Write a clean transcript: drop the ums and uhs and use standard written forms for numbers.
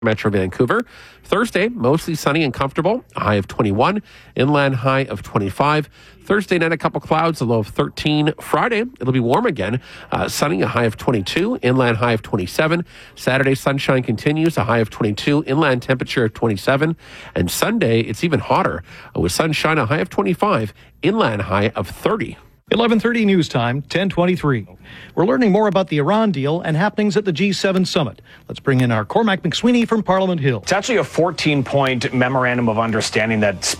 Metro Vancouver. Thursday, mostly sunny and comfortable, a high of 21, inland high of 25. Thursday night, a couple clouds, a low of 13. Friday, it'll be warm again, sunny, a high of 22, inland high of 27. Saturday, sunshine continues, a high of 22, inland temperature of 27. And Sunday, it's even hotter, with sunshine, a high of 25, inland high of 30. 11:30 news time, 10:23. We're learning more about the Iran deal and happenings at the G7 summit. Let's bring in our Cormac McSweeney from Parliament Hill. It's actually a 14-point memorandum of understanding that